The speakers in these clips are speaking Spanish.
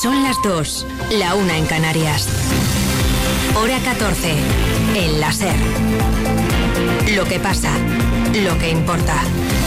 Son las 2, la 1 en Canarias. Hora 14, en la SER. Lo que pasa, lo que importa.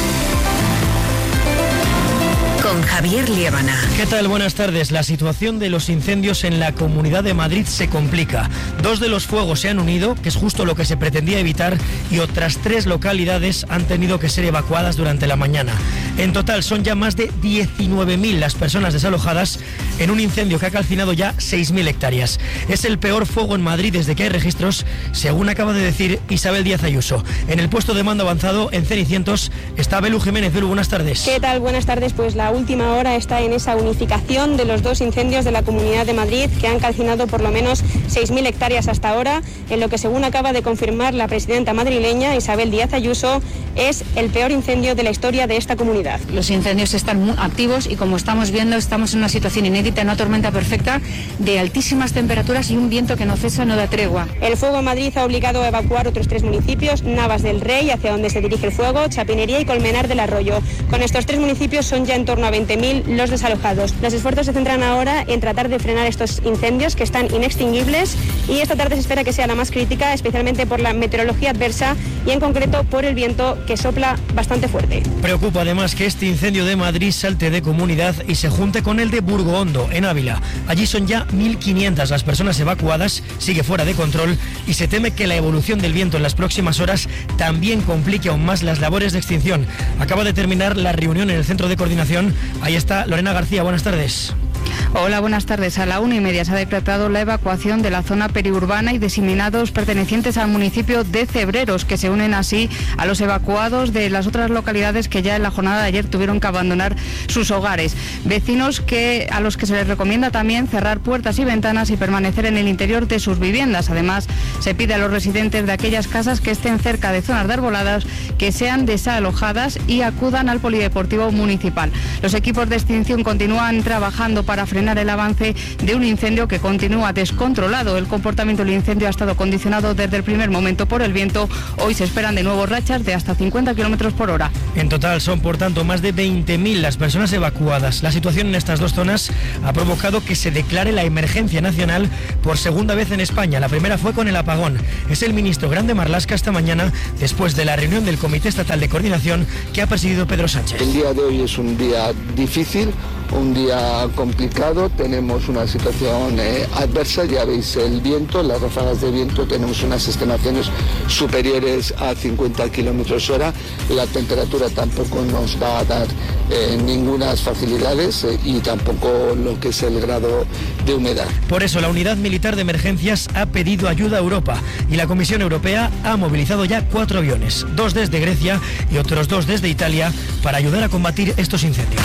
Con Javier Liébana. ¿Qué tal? Buenas tardes. La situación de los incendios en la Comunidad de Madrid se complica. 2 de los fuegos se han unido, que es justo lo que se pretendía evitar, y otras 3 localidades han tenido que ser evacuadas durante la mañana. En total son ya más de 19.000 las personas desalojadas en un incendio que ha calcinado ya 6.000 hectáreas. Es el peor fuego en Madrid desde que hay registros, según acaba de decir Isabel Díaz Ayuso. En el puesto de mando avanzado, en Cenicientos, está Belu Jiménez. Belu, buenas tardes. ¿Qué tal? Buenas tardes. Pues la última hora está en esa unificación de los 2 incendios de la Comunidad de Madrid, que han calcinado por lo menos 6.000 hectáreas hasta ahora, en lo que, según acaba de confirmar la presidenta madrileña, Isabel Díaz Ayuso, es el peor incendio de la historia de esta comunidad. Los incendios están muy activos y, como estamos viendo, estamos en una situación inédita, en una tormenta perfecta de altísimas temperaturas y un viento que no cesa, no da tregua. El fuego en Madrid ha obligado a evacuar otros 3 municipios: Navas del Rey, hacia donde se dirige el fuego, Chapinería y Colmenar del Arroyo. Con estos 3 municipios son ya en torno a 20.000 los desalojados. Los esfuerzos se centran ahora en tratar de frenar estos incendios, que están inextinguibles, y esta tarde se espera que sea la más crítica, especialmente por la meteorología adversa y en concreto por el viento, que sopla bastante fuerte. Preocupa además que este incendio de Madrid salte de comunidad y se junte con el de Burgoondo, en Ávila. Allí son ya 1.500 las personas evacuadas, sigue fuera de control y se teme que la evolución del viento en las próximas horas también complique aún más las labores de extinción. Acaba de terminar la reunión en el centro de coordinación. Ahí está Lorena García, buenas tardes. Hola, buenas tardes. A la 1:30 se ha decretado la evacuación de la zona periurbana y diseminados pertenecientes al municipio de Cebreros, que se unen así a los evacuados de las otras localidades que ya en la jornada de ayer tuvieron que abandonar sus hogares. Vecinos a los que se les recomienda también cerrar puertas y ventanas y permanecer en el interior de sus viviendas. Además, se pide a los residentes de aquellas casas que estén cerca de zonas de arboladas que sean desalojadas y acudan al polideportivo municipal. Los equipos de extinción continúan trabajando para frenar el avance de un incendio que continúa descontrolado. El comportamiento del incendio ha estado condicionado desde el primer momento por el viento. Hoy se esperan de nuevo rachas de hasta 50 kilómetros por hora. En total son, por tanto, más de 20.000 las personas evacuadas. La situación en estas 2 zonas ha provocado que se declare la emergencia nacional por segunda vez en España. La primera fue con el apagón. Es el ministro Grande Marlaska esta mañana, después de la reunión del Comité Estatal de Coordinación que ha presidido Pedro Sánchez. El día de hoy es un día difícil, un día complicado. Tenemos una situación adversa, ya veis el viento, las ráfagas de viento, tenemos unas estimaciones superiores a 50 kilómetros hora. La temperatura tampoco nos va a dar ningunas facilidades y tampoco lo que es el grado de humedad. Por eso la Unidad Militar de Emergencias ha pedido ayuda a Europa y la Comisión Europea ha movilizado ya 4 aviones, 2 desde Grecia y otros 2 desde Italia, para ayudar a combatir estos incendios.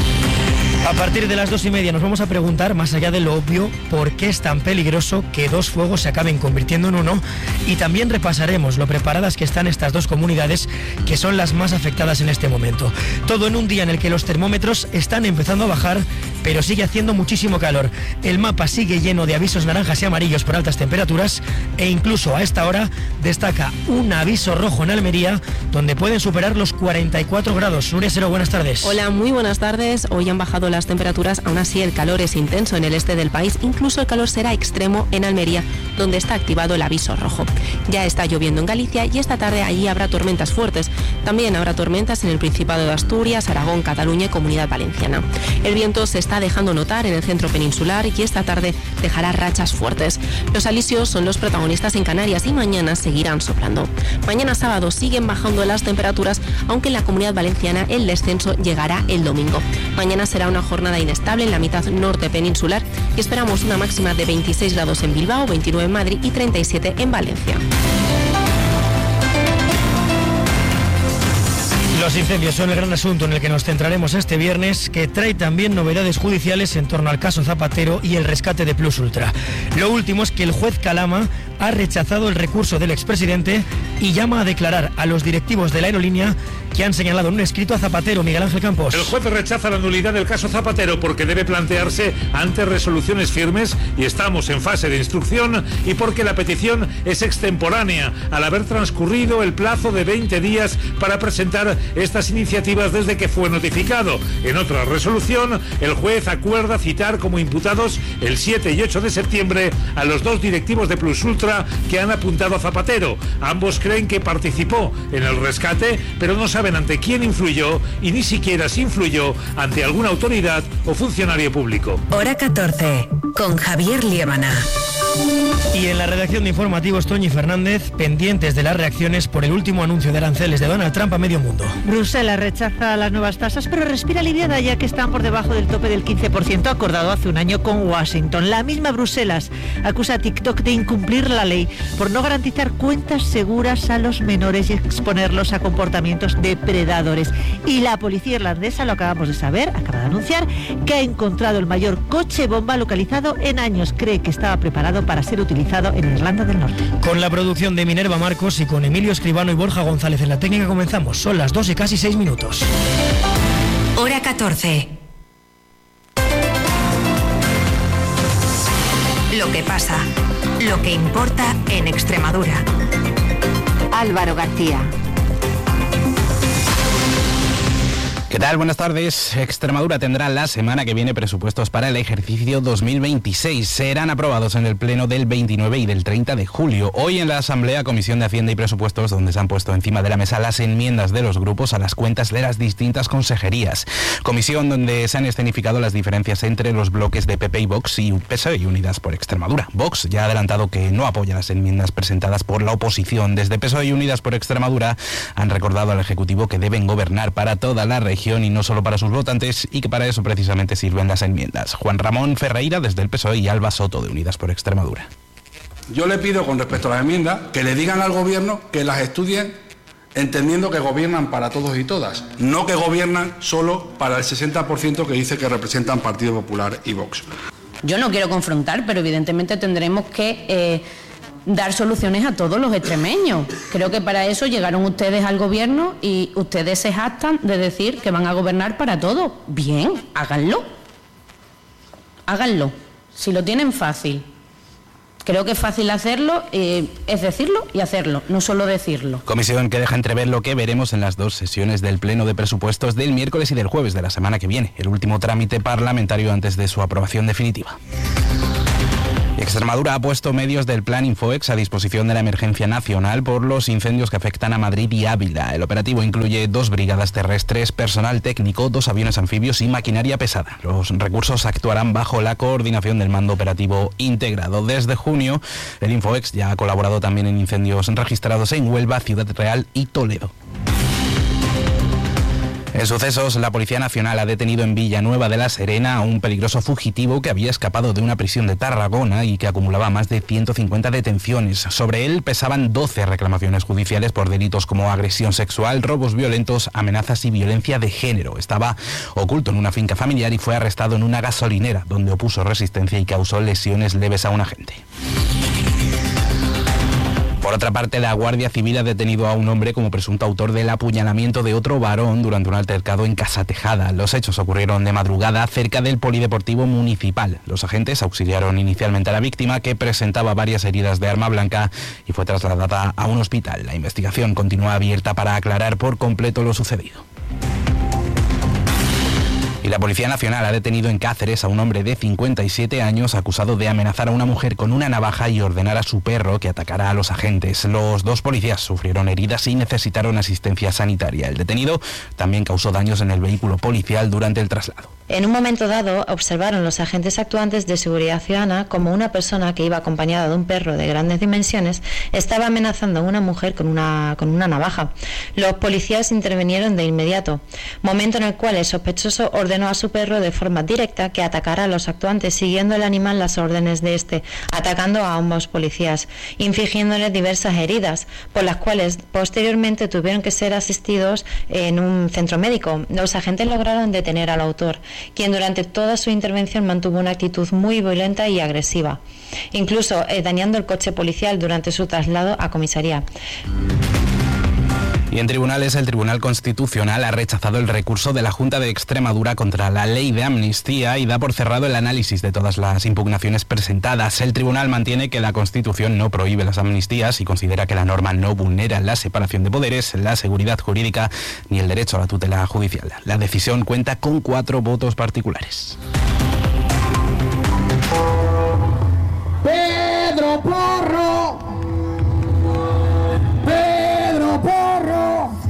A partir de las 2:30 nos vamos a preguntar, más allá de lo obvio, por qué es tan peligroso que 2 fuegos se acaben convirtiendo en uno, y también repasaremos lo preparadas que están estas 2 comunidades, que son las más afectadas en este momento. Todo en un día en el que los termómetros están empezando a bajar, pero sigue haciendo muchísimo calor. El mapa sigue lleno de avisos naranjas y amarillos por altas temperaturas, e incluso a esta hora destaca un aviso rojo en Almería, donde pueden superar los 44 grados. Nuria Sero, buenas tardes. Hola, muy buenas tardes. Hoy han bajado las temperaturas, aún así el calor es intenso en el este del país. Incluso el calor será extremo en Almería, donde está activado el aviso rojo. Ya está lloviendo en Galicia y esta tarde allí habrá tormentas fuertes. También habrá tormentas en el Principado de Asturias, Aragón, Cataluña y Comunidad Valenciana. El viento se está dejando notar en el centro peninsular y esta tarde dejará rachas fuertes. Los alisios son los protagonistas en Canarias y mañana seguirán soplando. Mañana sábado siguen bajando las temperaturas, aunque en la Comunidad Valenciana el descenso llegará el domingo. Mañana será una jornada inestable en la mitad norte peninsular y esperamos una máxima de 26 grados en Bilbao, 29 en Madrid y 37 en Valencia. Los incendios son el gran asunto en el que nos centraremos este viernes, que trae también novedades judiciales en torno al caso Zapatero y el rescate de Plus Ultra. Lo último es que el juez Calama ha rechazado el recurso del expresidente y llama a declarar a los directivos de la aerolínea que han señalado en un escrito a Zapatero. Miguel Ángel Campos. El juez rechaza la nulidad del caso Zapatero porque debe plantearse ante resoluciones firmes y estamos en fase de instrucción, y porque la petición es extemporánea al haber transcurrido el plazo de 20 días para presentar estas iniciativas desde que fue notificado. En otra resolución, el juez acuerda citar como imputados el 7 y 8 de septiembre a los 2 directivos de Plus Ultra que han apuntado a Zapatero. Ambos creen que participó en el rescate, pero no saben ante quién influyó y ni siquiera si influyó ante alguna autoridad o funcionario público. Hora 14, con Javier Liébana. Y en la redacción de informativos, Toñi Fernández, pendientes de las reacciones por el último anuncio de aranceles de Donald Trump a medio mundo. Bruselas rechaza las nuevas tasas, pero respira aliviada ya que están por debajo del tope del 15% acordado hace un año con Washington. La misma Bruselas acusa a TikTok de incumplir la ley por no garantizar cuentas seguras a los menores y exponerlos a comportamientos depredadores. Y la policía irlandesa, lo acabamos de saber, acaba de anunciar que ha encontrado el mayor coche bomba localizado en años. Cree que estaba preparado para ser utilizado en Irlanda del Norte. Con la producción de Minerva Marcos y con Emilio Escribano y Borja González en la técnica comenzamos. Son las 2 y casi 6 minutos. Hora 14. Lo que pasa, lo que importa en Extremadura. Álvaro García. ¿Qué tal? Buenas tardes. Extremadura tendrá la semana que viene presupuestos para el ejercicio 2026. Serán aprobados en el pleno del 29 y del 30 de julio. Hoy en la Asamblea, Comisión de Hacienda y Presupuestos, donde se han puesto encima de la mesa las enmiendas de los grupos a las cuentas de las distintas consejerías. Comisión donde se han escenificado las diferencias entre los bloques de PP y Vox y PSOE y Unidas por Extremadura. Vox ya ha adelantado que no apoya las enmiendas presentadas por la oposición. Desde PSOE y Unidas por Extremadura han recordado al Ejecutivo que deben gobernar para toda la región y no solo para sus votantes, y que para eso precisamente sirven las enmiendas. Juan Ramón Ferreira desde el PSOE y Alba Soto de Unidas por Extremadura. Yo le pido con respecto a las enmiendas que le digan al gobierno que las estudien entendiendo que gobiernan para todos y todas, no que gobiernan solo para el 60% que dice que representan Partido Popular y Vox. Yo no quiero confrontar, pero evidentemente tendremos que dar soluciones a todos los extremeños. Creo que para eso llegaron ustedes al gobierno y ustedes se jactan de decir que van a gobernar para todos. Bien, háganlo. Háganlo. Si lo tienen fácil. Creo que es fácil hacerlo, es decirlo y hacerlo, no solo decirlo. Comisión que deja entrever lo que veremos en las 2 sesiones del Pleno de Presupuestos del miércoles y del jueves de la semana que viene, el último trámite parlamentario antes de su aprobación definitiva. Extremadura ha puesto medios del Plan Infoex a disposición de la emergencia nacional por los incendios que afectan a Madrid y Ávila. El operativo incluye 2 brigadas terrestres, personal técnico, 2 aviones anfibios y maquinaria pesada. Los recursos actuarán bajo la coordinación del Mando Operativo Integrado. Desde junio, el Infoex ya ha colaborado también en incendios registrados en Huelva, Ciudad Real y Toledo. En sucesos, la Policía Nacional ha detenido en Villanueva de la Serena a un peligroso fugitivo que había escapado de una prisión de Tarragona y que acumulaba más de 150 detenciones. Sobre él pesaban 12 reclamaciones judiciales por delitos como agresión sexual, robos violentos, amenazas y violencia de género. Estaba oculto en una finca familiar y fue arrestado en una gasolinera, donde opuso resistencia y causó lesiones leves a un agente. Por otra parte, la Guardia Civil ha detenido a un hombre como presunto autor del apuñalamiento de otro varón durante un altercado en Casa Tejada. Los hechos ocurrieron de madrugada cerca del Polideportivo Municipal. Los agentes auxiliaron inicialmente a la víctima, que presentaba varias heridas de arma blanca, y fue trasladada a un hospital. La investigación continúa abierta para aclarar por completo lo sucedido. Y la Policía Nacional ha detenido en Cáceres a un hombre de 57 años acusado de amenazar a una mujer con una navaja y ordenar a su perro que atacara a los agentes. Los 2 policías sufrieron heridas y necesitaron asistencia sanitaria. El detenido también causó daños en el vehículo policial durante el traslado. En un momento dado, observaron los agentes actuantes de seguridad ciudadana como una persona que iba acompañada de un perro de grandes dimensiones estaba amenazando a una mujer con una navaja. Los policías intervinieron de inmediato, momento en el cual el sospechoso ordenó ordenó a su perro de forma directa que atacara a los actuantes, siguiendo el animal las órdenes de este, atacando a ambos policías, infligiéndoles diversas heridas, por las cuales posteriormente tuvieron que ser asistidos en un centro médico. Los agentes lograron detener al autor, quien durante toda su intervención mantuvo una actitud muy violenta y agresiva, incluso dañando el coche policial durante su traslado a comisaría. Y en tribunales, el Tribunal Constitucional ha rechazado el recurso de la Junta de Extremadura contra la ley de amnistía y da por cerrado el análisis de todas las impugnaciones presentadas. El tribunal mantiene que la Constitución no prohíbe las amnistías y considera que la norma no vulnera la separación de poderes, la seguridad jurídica ni el derecho a la tutela judicial. La decisión cuenta con 4 votos particulares. Pedro Porro. Pedro Porro.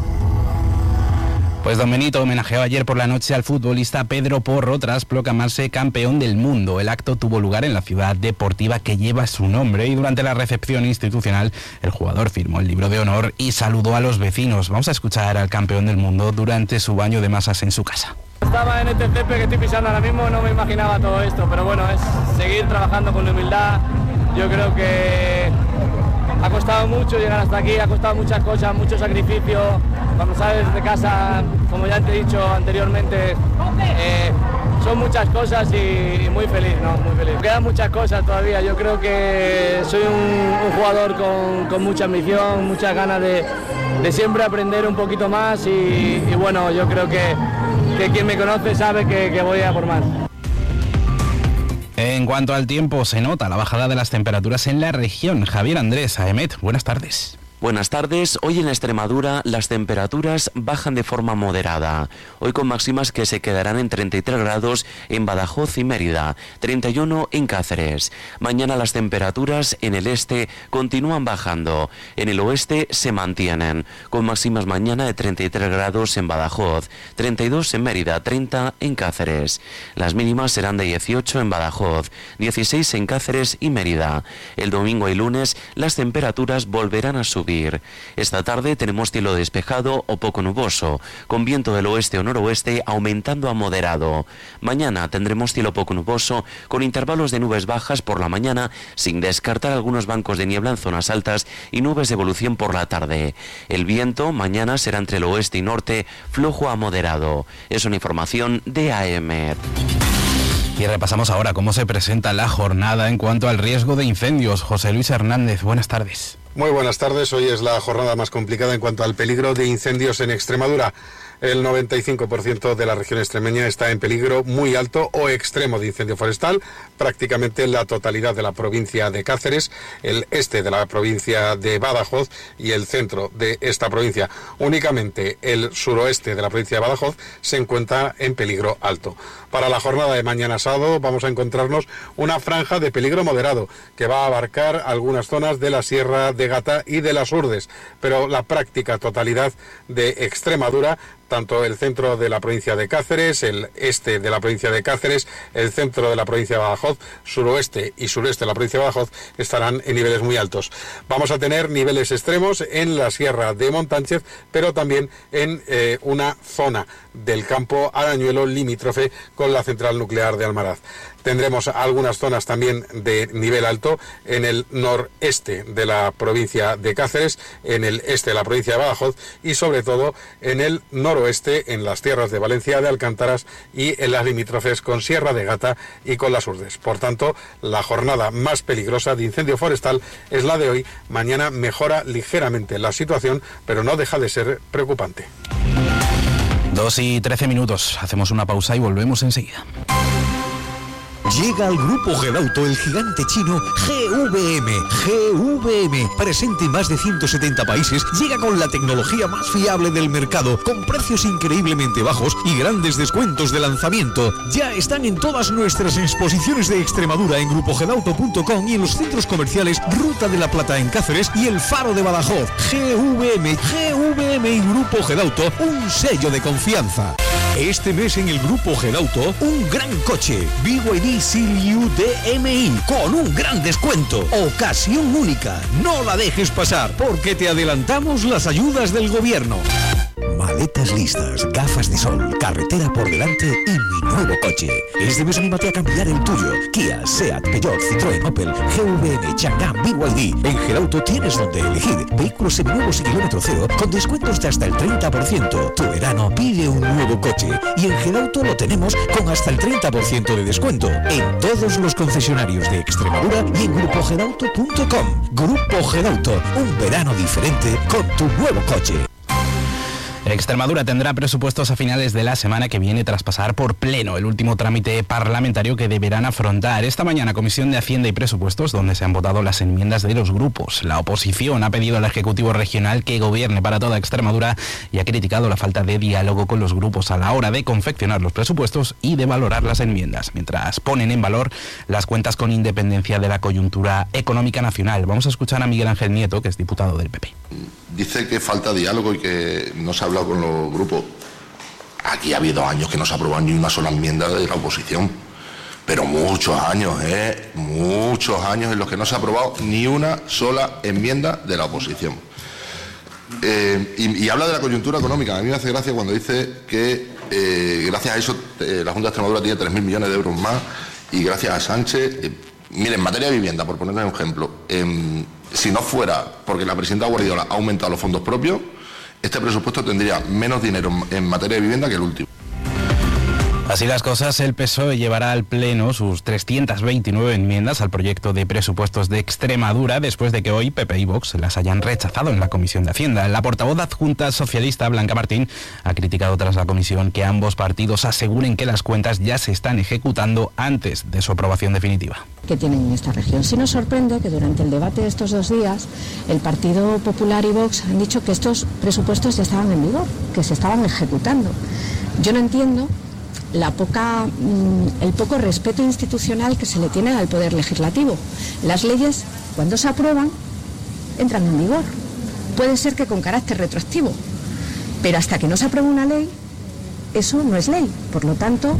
Pues don Benito homenajeó ayer por la noche al futbolista Pedro Porro tras proclamarse campeón del mundo. El acto tuvo lugar en la ciudad deportiva que lleva su nombre y durante la recepción institucional el jugador firmó el libro de honor y saludó a los vecinos. Vamos a escuchar al campeón del mundo durante su baño de masas en su casa. Estaba en este césped que estoy pisando ahora mismo, no me imaginaba todo esto, pero bueno, es seguir trabajando con humildad. Yo creo que ha costado mucho llegar hasta aquí, ha costado muchas cosas, mucho sacrificio. Cuando sales de casa, como ya te he dicho anteriormente, son muchas cosas y muy feliz, ¿no? Muy feliz. Quedan muchas cosas todavía. Yo creo que soy un jugador con mucha ambición, muchas ganas de siempre aprender un poquito más y bueno, yo creo que quien me conoce sabe que voy a por más. En cuanto al tiempo, se nota la bajada de las temperaturas en la región. Javier Andrés, AEMET, buenas tardes. Buenas tardes. Hoy en Extremadura las temperaturas bajan de forma moderada. Hoy con máximas que se quedarán en 33 grados en Badajoz y Mérida, 31 en Cáceres. Mañana las temperaturas en el este continúan bajando. En el oeste se mantienen, con máximas mañana de 33 grados en Badajoz, 32 en Mérida, 30 en Cáceres. Las mínimas serán de 18 en Badajoz, 16 en Cáceres y Mérida. El domingo y lunes las temperaturas volverán a subir. Esta tarde tenemos cielo despejado o poco nuboso, con viento del oeste o noroeste aumentando a moderado. Mañana tendremos cielo poco nuboso, con intervalos de nubes bajas por la mañana, sin descartar algunos bancos de niebla en zonas altas y nubes de evolución por la tarde. El viento mañana será entre el oeste y norte, flojo a moderado. Es una información de AEMET. Y repasamos ahora cómo se presenta la jornada en cuanto al riesgo de incendios. José Luis Hernández, buenas tardes. Muy buenas tardes. Hoy es la jornada más complicada en cuanto al peligro de incendios en Extremadura. El 95% de la región extremeña está en peligro muy alto o extremo de incendio forestal. Prácticamente la totalidad de la provincia de Cáceres, el este de la provincia de Badajoz y el centro de esta provincia. Únicamente el suroeste de la provincia de Badajoz se encuentra en peligro alto. Para la jornada de mañana sábado vamos a encontrarnos una franja de peligro moderado que va a abarcar algunas zonas de la Sierra de Gata y de las Urdes, pero la práctica totalidad de Extremadura, tanto el centro de la provincia de Cáceres, el este de la provincia de Cáceres, el centro de la provincia de Badajoz, suroeste y sureste de la provincia de Badajoz estarán en niveles muy altos. Vamos a tener niveles extremos en la Sierra de Montánchez, pero también en una zona del campo Arañuelo limítrofe con la central nuclear de Almaraz. Tendremos algunas zonas también de nivel alto en el noreste de la provincia de Cáceres, en el este de la provincia de Badajoz y sobre todo en el noroeste, en las tierras de Valencia de Alcántaras y en las limítrofes con Sierra de Gata y con las Urdes. Por tanto, la jornada más peligrosa de incendio forestal es la de hoy. Mañana mejora ligeramente la situación, pero no deja de ser preocupante. 2:13. Hacemos una pausa y volvemos enseguida. Llega al Grupo Gedauto el gigante chino GVM. GVM, presente en más de 170 países, llega con la tecnología más fiable del mercado, con precios increíblemente bajos y grandes descuentos de lanzamiento. Ya están en todas nuestras exposiciones de Extremadura en grupogedauto.com y en los centros comerciales Ruta de la Plata en Cáceres y El Faro de Badajoz. GVM y Grupo Gedauto, un sello de confianza. Este mes en el Grupo Gedauto, un gran coche, BYD Seal-U DMI, con un gran descuento. Ocasión única, no la dejes pasar, porque te adelantamos las ayudas del gobierno. Maletas listas, gafas de sol, carretera por delante y mi nuevo coche. Este mes anímate a cambiar el tuyo. Kia, Seat, Peugeot, Citroën, Opel, GVM, Chang'an, BYD. En Gerauto tienes donde elegir. Vehículos seminuevos y kilómetro cero con descuentos de hasta el 30%. Tu verano pide un nuevo coche. Y en Gerauto lo tenemos con hasta el 30% de descuento. En todos los concesionarios de Extremadura y en grupogerauto.com. Grupo Gerauto, un verano diferente con tu nuevo coche. Extremadura tendrá presupuestos a finales de la semana que viene tras pasar por pleno el último trámite parlamentario que deberán afrontar. Esta mañana Comisión de Hacienda y Presupuestos, donde se han votado las enmiendas de los grupos. La oposición ha pedido al Ejecutivo Regional que gobierne para toda Extremadura y ha criticado la falta de diálogo con los grupos a la hora de confeccionar los presupuestos y de valorar las enmiendas, mientras ponen en valor las cuentas con independencia de la coyuntura económica nacional. Vamos a escuchar a Miguel Ángel Nieto, que es diputado del PP. Dice que falta diálogo y que no se ha hablado con los grupos. Aquí ha habido años que no se ha aprobado ni una sola enmienda de la oposición, pero muchos años en los que no se ha aprobado ni una sola enmienda de la oposición. Y habla de la coyuntura económica. A mí me hace gracia cuando dice que gracias a eso la Junta de Extremadura tiene 3.000 millones de euros más y gracias a Sánchez. Miren, en materia de vivienda, por ponerles un ejemplo, si no fuera porque la presidenta Guardiola ha aumentado los fondos propios, este presupuesto tendría menos dinero en materia de vivienda que el último. Así las cosas, el PSOE llevará al Pleno sus 329 enmiendas al proyecto de presupuestos de Extremadura después de que hoy PP y Vox las hayan rechazado en la Comisión de Hacienda. La portavoz adjunta socialista Blanca Martín ha criticado tras la comisión que ambos partidos aseguren que las cuentas ya se están ejecutando antes de su aprobación definitiva. Que tienen en esta región. Sí nos sorprende que durante el debate de estos 2 días el Partido Popular y Vox han dicho que estos presupuestos ya estaban en vigor, que se estaban ejecutando. Yo no entiendo el poco respeto institucional que se le tiene al Poder Legislativo. Las leyes, cuando se aprueban, entran en vigor. Puede ser que con carácter retroactivo, pero hasta que no se apruebe una ley, eso no es ley. Por lo tanto,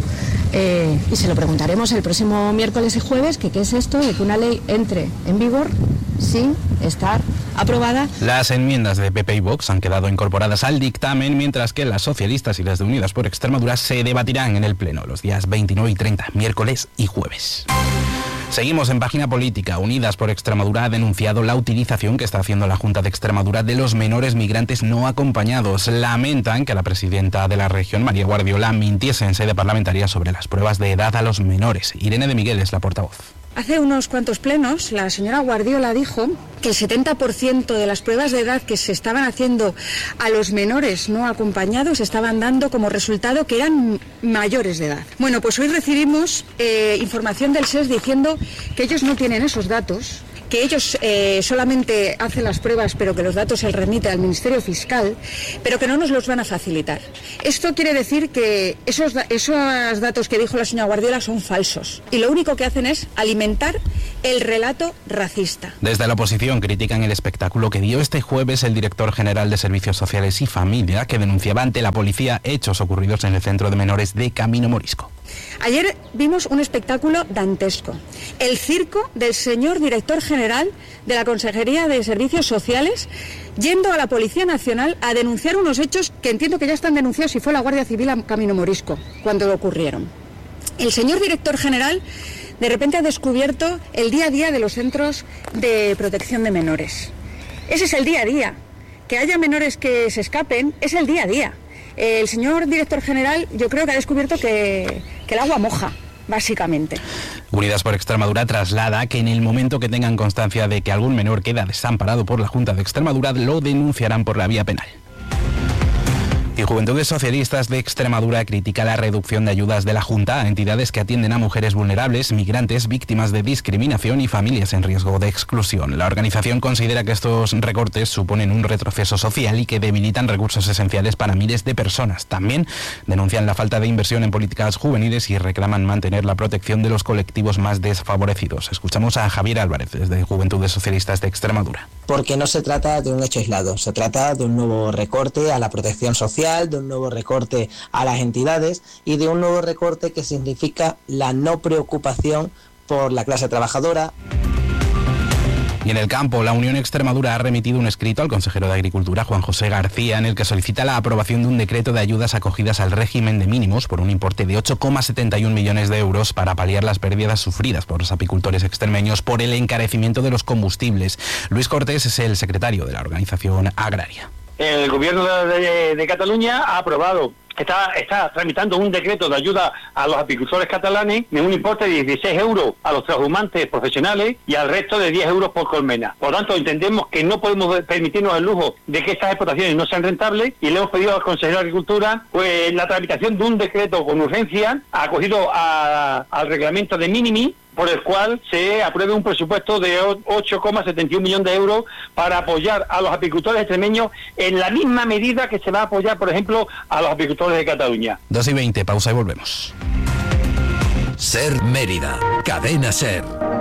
y se lo preguntaremos el próximo miércoles y jueves, que qué es esto de que una ley entre en vigor sin estar aprobada. Las enmiendas de PP y Vox han quedado incorporadas al dictamen, mientras que las socialistas y las de Unidas por Extremadura se debatirán en el Pleno los días 29 y 30, miércoles y jueves. Seguimos en página política. Unidas por Extremadura ha denunciado la utilización que está haciendo la Junta de Extremadura de los menores migrantes no acompañados. Lamentan que la presidenta de la región, María Guardiola, mintiese en sede parlamentaria sobre las pruebas de edad a los menores. Irene de Miguel es la portavoz. Hace unos cuantos plenos, la señora Guardiola dijo que el 70% de las pruebas de edad que se estaban haciendo a los menores no acompañados estaban dando como resultado que eran mayores de edad. Bueno, pues hoy recibimos información del SES diciendo que ellos no tienen esos datos, que ellos solamente hacen las pruebas, pero que los datos se remiten al Ministerio Fiscal, pero que no nos los van a facilitar. Esto quiere decir que esos datos que dijo la señora Guardiola son falsos y lo único que hacen es alimentar el relato racista. Desde la oposición critican el espectáculo que dio este jueves el director general de Servicios Sociales y Familia, que denunciaba ante la policía hechos ocurridos en el centro de menores de Camino Morisco. Ayer vimos un espectáculo dantesco, el circo del señor director general de la Consejería de Servicios Sociales yendo a la Policía Nacional a denunciar unos hechos que entiendo que ya están denunciados y fue la Guardia Civil a Camino Morisco cuando ocurrieron. El señor director general de repente ha descubierto el día a día de los centros de protección de menores. Ese es el día a día. Que haya menores que se escapen es el día a día. El señor director general yo creo que ha descubierto que el agua moja, básicamente. Unidas por Extremadura traslada que en el momento que tengan constancia de que algún menor queda desamparado por la Junta de Extremadura, lo denunciarán por la vía penal. Y Juventudes Socialistas de Extremadura critica la reducción de ayudas de la Junta a entidades que atienden a mujeres vulnerables, migrantes, víctimas de discriminación y familias en riesgo de exclusión. La organización considera que estos recortes suponen un retroceso social y que debilitan recursos esenciales para miles de personas. También denuncian la falta de inversión en políticas juveniles y reclaman mantener la protección de los colectivos más desfavorecidos. Escuchamos a Javier Álvarez, desde Juventudes Socialistas de Extremadura. Porque no se trata de un hecho aislado, se trata de un nuevo recorte a la protección social, de un nuevo recorte a las entidades y de un nuevo recorte que significa la no preocupación por la clase trabajadora. Y en el campo, la Unión Extremadura ha remitido un escrito al consejero de Agricultura, Juan José García, en el que solicita la aprobación de un decreto de ayudas acogidas al régimen de mínimos por un importe de 8,71 millones de euros para paliar las pérdidas sufridas por los apicultores extremeños por el encarecimiento de los combustibles. Luis Cortés es el secretario de la organización agraria. El gobierno de Cataluña ha aprobado, está tramitando un decreto de ayuda a los apicultores catalanes de un importe de 16 euros a los trashumantes profesionales y al resto de 10 euros por colmena. Por lo tanto, entendemos que no podemos permitirnos el lujo de que estas explotaciones no sean rentables y le hemos pedido al consejero de Agricultura pues la tramitación de un decreto con urgencia acogido al reglamento de mínimi, por el cual se apruebe un presupuesto de 8,71 millones de euros para apoyar a los apicultores extremeños en la misma medida que se va a apoyar, por ejemplo, a los apicultores de Cataluña. 2:20, pausa y volvemos. Ser Mérida, Cadena Ser.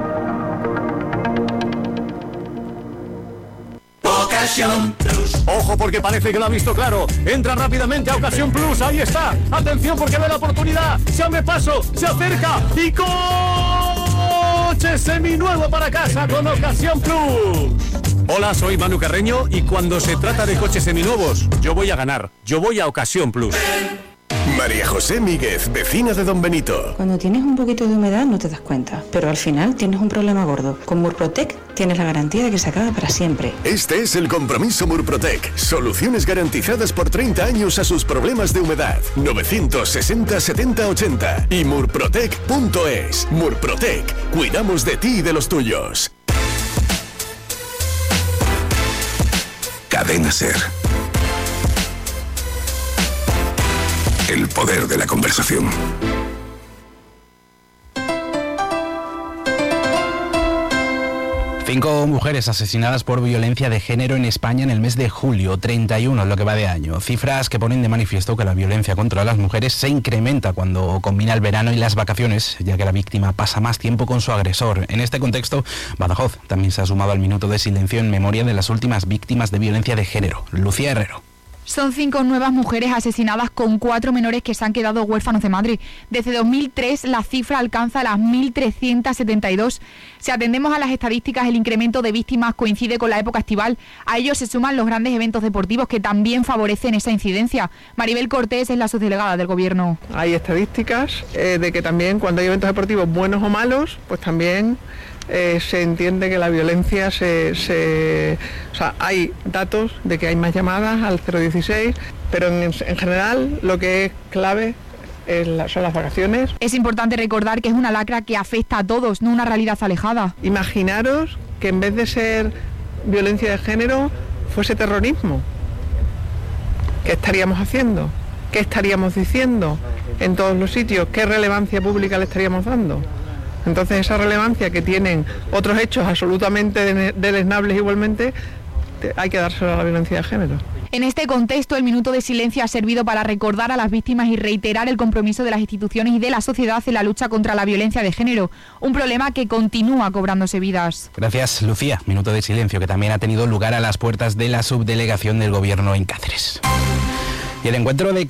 Ocasión Plus. Ojo porque parece que lo ha visto claro. Entra rápidamente a Ocasión Plus. Ahí está. Atención porque ve la oportunidad. Se abre paso, se acerca y coche seminuevo para casa con Ocasión Plus. Hola, soy Manu Carreño y cuando se trata de coches seminuevos, yo voy a ganar. Yo voy a Ocasión Plus. María José Míguez, vecina de Don Benito. Cuando tienes un poquito de humedad no te das cuenta, pero al final tienes un problema gordo. Con Murprotec tienes la garantía de que se acaba para siempre. Este es el compromiso Murprotec. Soluciones garantizadas por 30 años a sus problemas de humedad. 960 70 80 y murprotec.es. Murprotec. Cuidamos de ti y de los tuyos. Cadena Ser. El poder de la conversación. Cinco mujeres asesinadas por violencia de género en España en el mes de julio, 31 en lo que va de año. Cifras que ponen de manifiesto que la violencia contra las mujeres se incrementa cuando combina el verano y las vacaciones, ya que la víctima pasa más tiempo con su agresor. En este contexto, Badajoz también se ha sumado al minuto de silencio en memoria de las últimas víctimas de violencia de género. Lucía Herrero. Son 5 nuevas mujeres asesinadas con 4 menores que se han quedado huérfanos de madre. Desde 2003 la cifra alcanza las 1.372. Si atendemos a las estadísticas, el incremento de víctimas coincide con la época estival. A ello se suman los grandes eventos deportivos que también favorecen esa incidencia. Maribel Cortés es la subdelegada del Gobierno. Hay estadísticas de que también cuando hay eventos deportivos buenos o malos, pues también se entiende que la violencia o sea, hay datos de que hay más llamadas al 016, pero en general lo que es clave son las vacaciones. Es importante recordar que es una lacra que afecta a todos, no una realidad alejada. Imaginaros que en vez de ser violencia de género fuese terrorismo. ¿Qué estaríamos haciendo? ¿Qué estaríamos diciendo en todos los sitios? ¿Qué relevancia pública le estaríamos dando? Entonces esa relevancia que tienen otros hechos absolutamente deleznables igualmente, hay que dárselo a la violencia de género. En este contexto, el minuto de silencio ha servido para recordar a las víctimas y reiterar el compromiso de las instituciones y de la sociedad en la lucha contra la violencia de género, un problema que continúa cobrándose vidas. Gracias, Lucía. Minuto de silencio que también ha tenido lugar a las puertas de la subdelegación del Gobierno en Cáceres. Y el encuentro de